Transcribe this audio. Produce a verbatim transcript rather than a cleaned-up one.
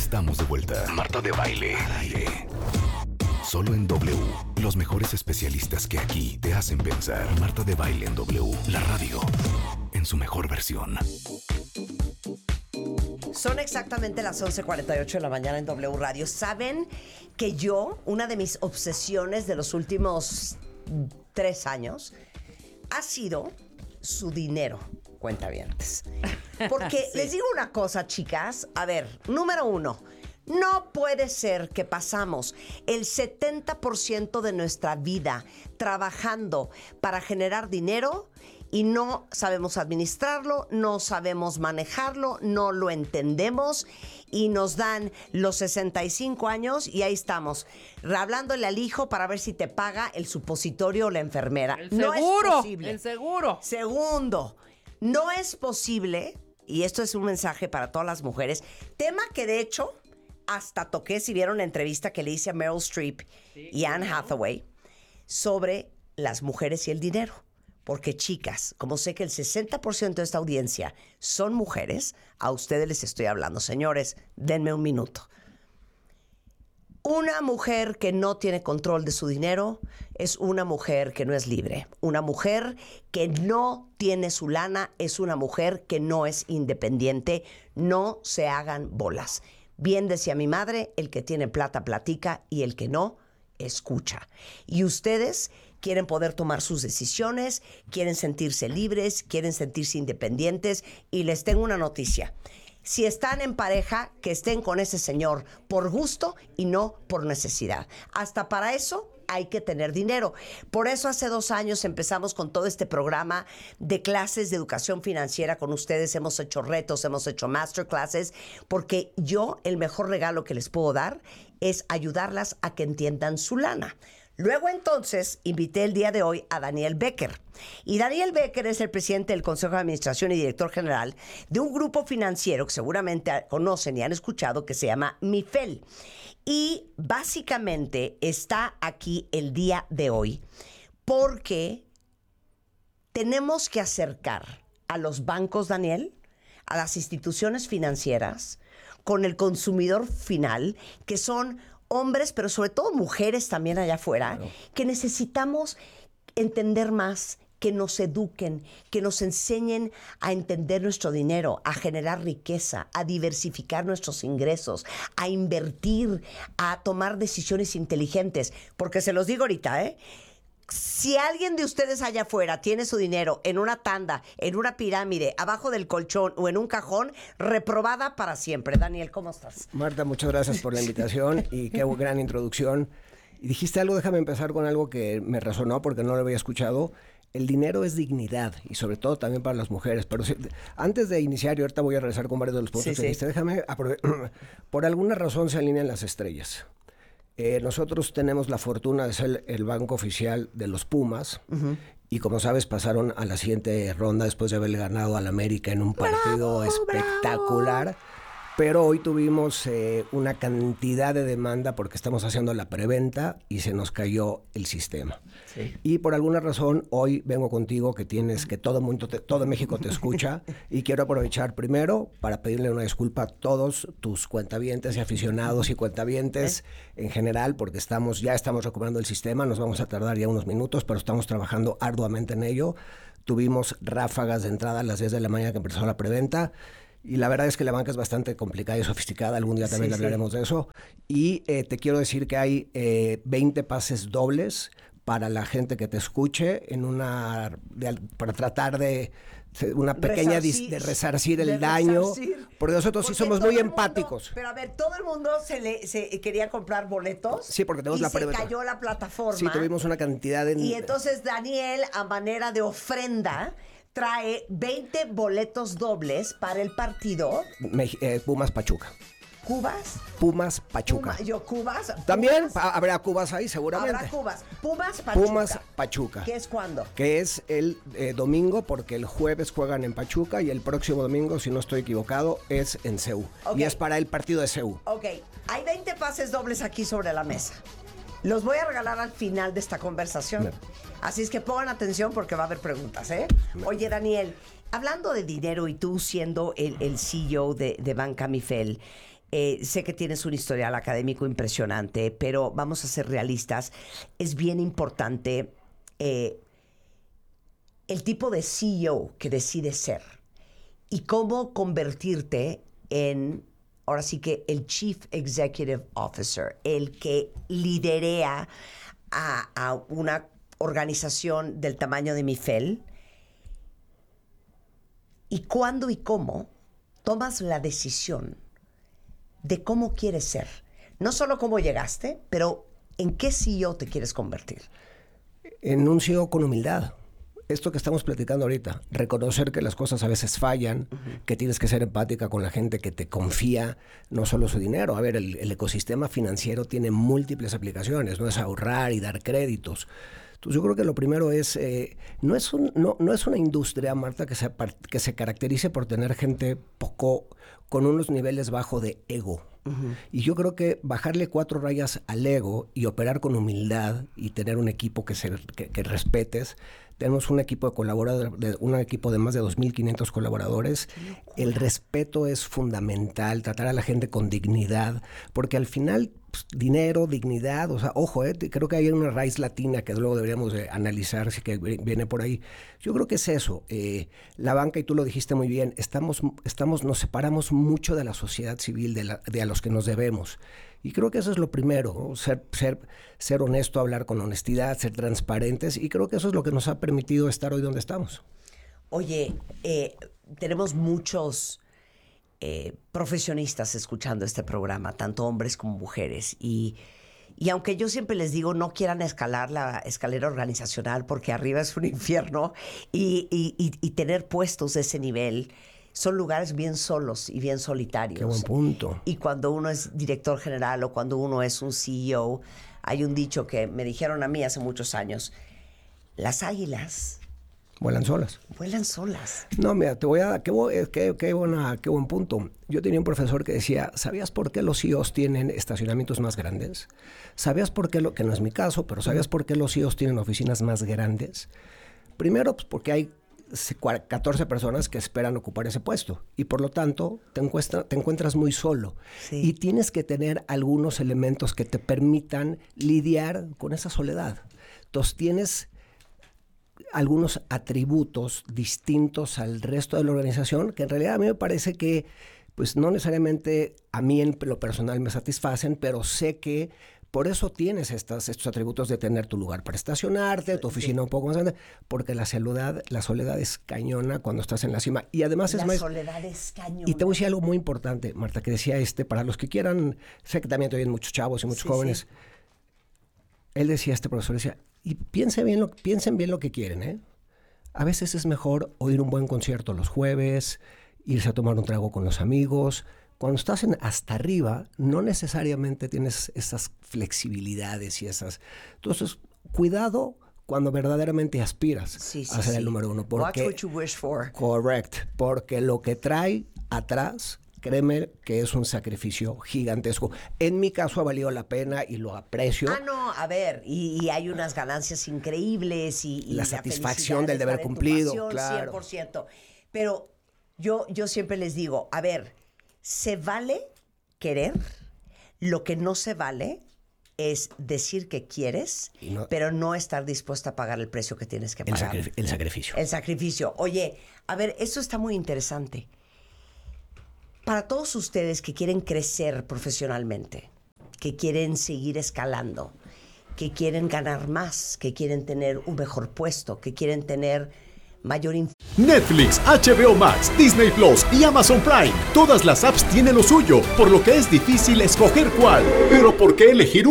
Estamos de vuelta. Marta de Baile. Al aire. Solo en W. Los mejores especialistas que aquí te hacen pensar. Marta de Baile en W. La radio. En su mejor versión. Son exactamente las once cuarenta y ocho de la mañana en W Radio. ¿Saben que yo, una de mis obsesiones de los últimos tres años, ha sido su dinero, cuentavientes? Porque sí. Les digo una cosa, chicas. A ver, número uno, no puede ser que pasamos el setenta por ciento de nuestra vida trabajando para generar dinero y no sabemos administrarlo, no sabemos manejarlo, no lo entendemos y nos dan los sesenta y cinco años y ahí estamos, hablándole al hijo para ver si te paga el supositorio o la enfermera. El no seguro, es posible. el seguro. Segundo, no es posible, y esto es un mensaje para todas las mujeres, tema que de hecho hasta toqué, si vieron la entrevista que le hice a Meryl Streep sí, y Anne Hathaway sobre las mujeres y el dinero. Porque, chicas, como sé que el sesenta por ciento de esta audiencia son mujeres, a ustedes les estoy hablando. Señores, denme un minuto. Una mujer que no tiene control de su dinero es una mujer que no es libre. Una mujer que no tiene su lana es una mujer que no es independiente. No se hagan bolas. Bien decía mi madre, el que tiene plata platica y el que no, escucha. Y ustedes quieren poder tomar sus decisiones, quieren sentirse libres, quieren sentirse independientes y les tengo una noticia. Si están en pareja, que estén con ese señor por gusto y no por necesidad. Hasta para eso hay que tener dinero. Por eso hace dos años empezamos con todo este programa de clases de educación financiera con ustedes. Hemos hecho retos, hemos hecho masterclasses, porque yo el mejor regalo que les puedo dar es ayudarlas a que entiendan su lana. Luego entonces invité el día de hoy a Daniel Becker. Y Daniel Becker es el presidente del Consejo de Administración y director general de un grupo financiero que seguramente conocen y han escuchado que se llama Mifel. Y básicamente está aquí el día de hoy porque tenemos que acercar a los bancos, Daniel, a las instituciones financieras, con el consumidor final, que son hombres, pero sobre todo mujeres también allá afuera, claro, que necesitamos entender más, que nos eduquen, que nos enseñen a entender nuestro dinero, a generar riqueza, a diversificar nuestros ingresos, a invertir, a tomar decisiones inteligentes. Porque se los digo ahorita, ¿eh? Si alguien de ustedes allá afuera tiene su dinero en una tanda, en una pirámide, abajo del colchón o en un cajón, reprobada para siempre. Daniel, ¿cómo estás? Marta, muchas gracias por la invitación y qué gran introducción. Y dijiste algo, déjame empezar con algo que me resonó porque no lo había escuchado. El dinero es dignidad y sobre todo también para las mujeres. Pero si, antes de iniciar, y ahorita voy a regresar con varios de los puntos sí, que sí. dijiste, déjame, por alguna razón se alinean las estrellas. Eh, nosotros tenemos la fortuna de ser el banco oficial de los Pumas, uh-huh, y como sabes pasaron a la siguiente ronda después de haberle ganado al América en un partido bravo, espectacular. Bravo. Pero hoy tuvimos eh, una cantidad de demanda porque estamos haciendo la preventa y se nos cayó el sistema. Sí. Y por alguna razón hoy vengo contigo que tienes que todo mundo te, todo México te escucha y quiero aprovechar primero para pedirle una disculpa a todos tus cuentavientes y aficionados y cuentavientes ¿Eh? en general porque estamos ya estamos recuperando el sistema, nos vamos a tardar ya unos minutos, pero estamos trabajando arduamente en ello. Tuvimos ráfagas de entrada a las diez de la mañana que empezó la preventa. Y la verdad es que la banca es bastante complicada y sofisticada. Algún día también sí, hablaremos sí. de eso. Y eh, te quiero decir que hay eh, veinte pases dobles para la gente que te escuche en una de, para tratar de una pequeña resarcir, dis, de resarcir el de daño. Resarcir. Porque nosotros porque sí somos muy empáticos. Mundo, pero a ver, todo el mundo se le se quería comprar boletos. Sí, porque tenemos y la se preventa. Cayó la plataforma. Sí, tuvimos una cantidad de. Y entonces Daniel, a manera de ofrenda, trae veinte boletos dobles para el partido Me, eh, Pumas Pachuca. ¿Cubas? Pumas Pachuca. Puma, yo Cubas. También Pumas, habrá Cubas ahí seguramente. Habrá Cubas. Pumas Pachuca. Pumas Pachuca. ¿Qué es cuándo? Que es el eh, domingo porque el jueves juegan en Pachuca y el próximo domingo, si no estoy equivocado, es en C U. Okay. Y es para el partido de C U. Ok, hay veinte pases dobles aquí sobre la mesa. Los voy a regalar al final de esta conversación. No. Así es que pongan atención porque va a haber preguntas, ¿eh? No. Oye, Daniel, hablando de dinero y tú siendo el, el C E O de, de Banca Mifel, Eh, sé que tienes un historial académico impresionante, pero vamos a ser realistas. Es bien importante eh, el tipo de C E O que decides ser y cómo convertirte en, ahora sí que el Chief Executive Officer, el que liderea a, a una organización del tamaño de Mifel. Y cuándo y cómo tomas la decisión de cómo quieres ser. No solo cómo llegaste, pero en qué C E O te quieres convertir. En un C E O con humildad. Esto que estamos platicando ahorita, reconocer que las cosas a veces fallan, uh-huh. que tienes que ser empática con la gente que te confía, no solo su dinero. A ver, el, el ecosistema financiero tiene múltiples aplicaciones, no es ahorrar y dar créditos. Entonces yo creo que lo primero es, eh, no, es un, no, no es una industria, Marta, que se, que se caracterice por tener gente poco, con unos niveles bajos de ego. Uh-huh. Y yo creo que bajarle cuatro rayas al ego y operar con humildad y tener un equipo que, se, que, que respetes. Tenemos un equipo de colaboradores, de, un equipo de más de dos mil quinientos colaboradores. El respeto es fundamental, tratar a la gente con dignidad, porque al final, pues, dinero, dignidad, o sea, ojo, eh, creo que hay una raíz latina que luego deberíamos de analizar, si que viene por ahí. Yo creo que es eso. Eh, la banca, y tú lo dijiste muy bien, estamos, estamos, nos separamos mucho de la sociedad civil, de, la, de a los que nos debemos. Y creo que eso es lo primero, ¿no? ser, ser, ser honesto, hablar con honestidad, ser transparentes, y creo que eso es lo que nos ha permitido estar hoy donde estamos. Oye, eh, tenemos muchos eh, profesionistas escuchando este programa, tanto hombres como mujeres, y, y aunque yo siempre les digo no quieran escalar la escalera organizacional porque arriba es un infierno, y, y, y, y tener puestos de ese nivel, son lugares bien solos y bien solitarios. Qué buen punto. Y cuando uno es director general o cuando uno es un C E O, hay un dicho que me dijeron a mí hace muchos años: las águilas vuelan solas. Vuelan solas. No, mira, te voy a dar, qué, qué, qué, buena, qué buen punto. Yo tenía un profesor que decía, ¿sabías por qué los C E Os tienen estacionamientos más grandes? ¿Sabías por qué, lo, que no es mi caso, pero ¿sabías por qué los C E Os tienen oficinas más grandes? Primero, pues porque hay catorce personas que esperan ocupar ese puesto y por lo tanto te, encuestra, te encuentras muy solo. Sí. Y tienes que tener algunos elementos que te permitan lidiar con esa soledad. Entonces tienes algunos atributos distintos al resto de la organización que en realidad a mí me parece que pues no necesariamente a mí en lo personal me satisfacen, pero sé que por eso tienes estas, estos atributos de tener tu lugar para estacionarte, tu oficina sí. un poco más grande, porque la soledad, la soledad es cañona cuando estás en la cima. Y además la es más... La soledad es cañona. Y te voy a decir algo muy importante, Marta, que decía este, para los que quieran, sé que también te oyen muchos chavos y muchos sí, jóvenes. Sí. Él decía, este profesor decía, y piensen bien, lo, piensen bien lo que quieren, ¿eh? A veces es mejor oír un buen concierto los jueves, irse a tomar un trago con los amigos. Cuando estás en hasta arriba, no necesariamente tienes esas flexibilidades y esas... Entonces, cuidado cuando verdaderamente aspiras sí, sí, a ser sí. el número uno. Porque, Watch what you wish for. Correct. Porque lo que trae atrás, créeme que es un sacrificio gigantesco. En mi caso ha valido la pena y lo aprecio. Ah, no, a ver, y, y hay unas ganancias increíbles y, y la, la satisfacción del deber cumplido, pasión, claro. cien por ciento. Pero yo, yo siempre les digo, a ver... Se vale querer, lo que no se vale es decir que quieres, no, pero no estar dispuesta a pagar el precio que tienes que pagar. El, sacri- el sacrificio. El sacrificio. Oye, a ver, esto está muy interesante. Para todos ustedes que quieren crecer profesionalmente, que quieren seguir escalando, que quieren ganar más, que quieren tener un mejor puesto, que quieren tener... mayor inf- Netflix, H B O Max, Disney Plus y Amazon Prime. Todas las apps tienen lo suyo, por lo que es difícil escoger cuál. Pero ¿por qué elegir